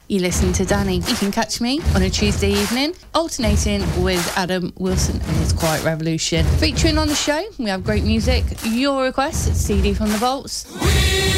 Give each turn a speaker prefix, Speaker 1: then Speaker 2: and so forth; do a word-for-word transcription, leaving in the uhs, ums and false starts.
Speaker 1: You listen to Danny. You can catch me on a Tuesday evening, alternating with Adam Wilson and his Quiet Revolution. Featuring on the show, we have great music, your requests, C D from the Vaults. We